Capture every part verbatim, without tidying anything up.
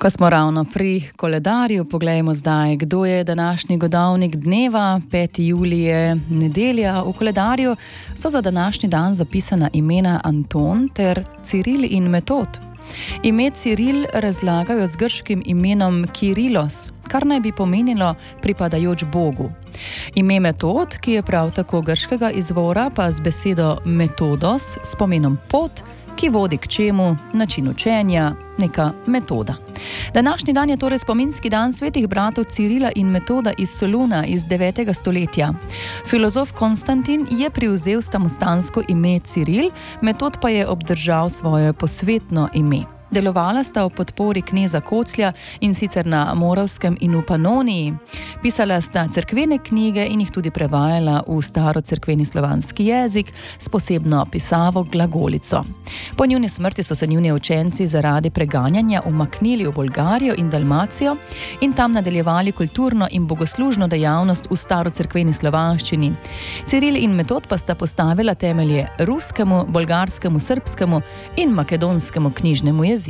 Ko smo ravno pri koledarju, poglejmo zdaj, kdo je današnji godovnik dneva. peti julij je nedelja. V koledarju so za današnji dan zapisana imena Anton ter Ciril in Metod. Ime Ciril razlagajo z grškim imenom Kirilos, kar naj bi pomenilo pripadajoč Bogu. Ime Metod, ki je prav tako grškega izvora, pa z besedo metodos s pomenom pot, ki vodi k čemu, način učenja, neka metoda. Današnji dan je torej spominski dan svetih bratov Cirila in Metoda iz Soluna iz devetega stoletja. Filozof Konstantin je privzel samostansko ime Ciril, Metod pa je obdržal svoje posvetno ime. Delovala sta v podpori kneza Koclja, in sicer na Moravskem in v Panoniji. Pisala sta cerkvene knjige in jih tudi prevajala v starocerkveni slovanski jezik s posebno pisavo glagolico. Po njuni smrti so se njuni učenci zaradi preganjanja umaknili v Bolgarijo in Dalmacijo in tam nadaljevali kulturno in bogoslužno dejavnost v starocerkveni slovanščini. Ciril in Metod pa sta postavila temelje ruskemu, bolgarskemu, srbskemu in makedonskemu knjižnemu jeziku.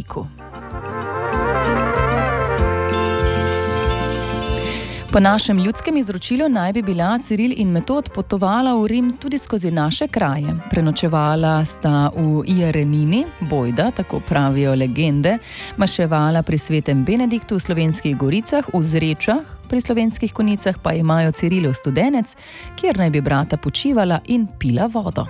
Po našem ljudskem izročilu naj bi bila Ciril in Metod potovala v Rim tudi skozi naše kraje. Prenočevala sta v Irenini, bojda, tako pravijo legende, maševala pri svetem Benediktu v Slovenskih goricah, v Zrečah, pri Slovenskih Konjicah pa imajo Cirilov studenec, kjer naj bi brata počivala in pila vodo.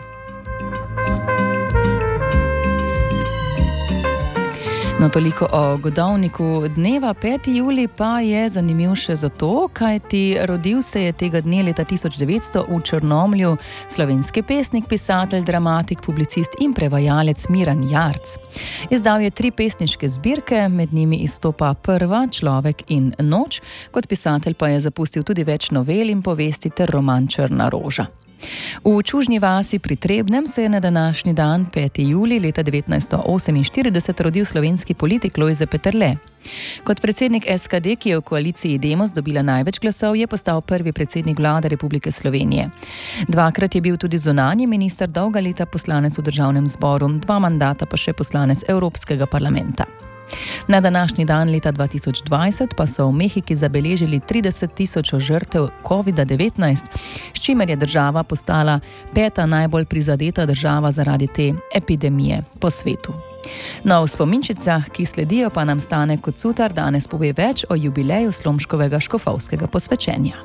No, toliko o godovniku dneva. peti julij pa je zanimiv še zato, kajti rodil se je tega dne leta tisoč devetsto v Črnomlju slovenski pesnik, pisatelj, dramatik, publicist in prevajalec Miran Jarc. Izdal je tri pesniške zbirke, med njimi izstopa prva Človek in noč, kot pisatelj pa je zapustil tudi več novel in povesti ter roman Črna roža. V Čužnji vasi pri Trebnjem se je na današnji dan, peti julij leta devetnajststo oseminštirideset, rodil slovenski politik Lojze Peterle. Kot predsednik es ka de, ki je v koaliciji Demos dobila največ glasov, je postal prvi predsednik vlade Republike Slovenije. Dvakrat je bil tudi zunanji minister, dolga leta poslanec v državnem zboru, dva mandata pa še poslanec Evropskega parlamenta. Na današnji dan leta dva tisoč dvajset pa so v Mehiki zabeležili trideset tisoč žrtev kovida devetnajst, s čimer je država postala peta najbolj prizadeta država zaradi te epidemije po svetu. No, v spominčicah, ki sledijo, pa nam Stane Kocutar danes pove več o jubileju Slomškovega škofovskega posvečenja.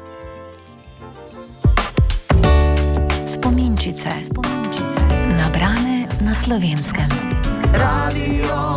Spominčice, spominčice. Nabrane na Slovenskem. Radio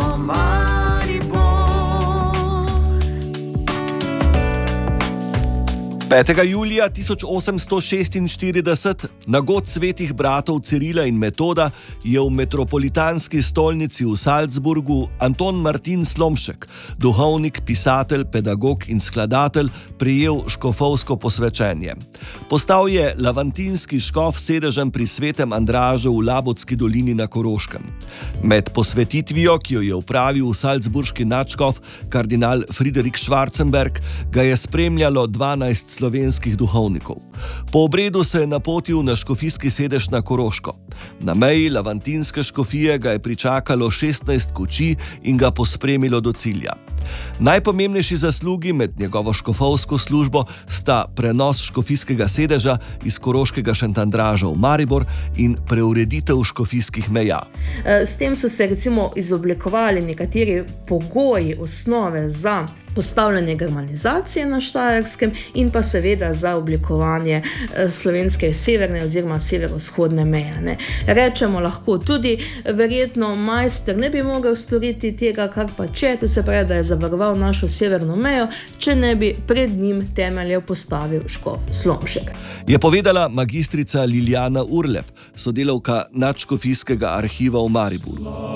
petega julija tisoč osemsto šestinštirideset na god svetih bratov Cirila in Metoda je v metropolitanski stolnici v Salzburgu Anton Martin Slomšek, duhovnik, pisatelj, pedagog in skladatelj, prejel škofovsko posvečenje. Postal je lavantinski škof s sedežem pri svetem Andražu v Labotski dolini na Koroškem. Med posvetitvijo, ki jo je opravil v salzburški nadškof kardinal Friderik Schwarzenberg, ga je spremljalo dvanajst slovenskih duhovnikov. Po obredu se je napotil na škofijski sedež na Koroško. Na meji lavantinske škofije ga je pričakalo šestnajst kočij in ga pospremilo do cilja. Najpomembnejši zaslugi med njegovo škofovsko službo sta prenos škofijskega sedeža iz koroškega Šentandraža v Maribor in preureditev škofijskih meja. S tem so se recimo izoblikovali nekateri pogoji, osnove za postavljanje germanizacije na Štajerskem in pa seveda za oblikovanje slovenske severne oziroma severovzhodne meje. Ne. Rečemo lahko tudi, verjetno majster ne bi mogel storiti tega, kar pa če, to se pravi, da je zavaroval našo severno mejo, če ne bi pred njim temeljev postavil škof Slomšek. Je povedala magistrica Liljana Urlep, sodelavka nadškofijskega arhiva v Mariboru.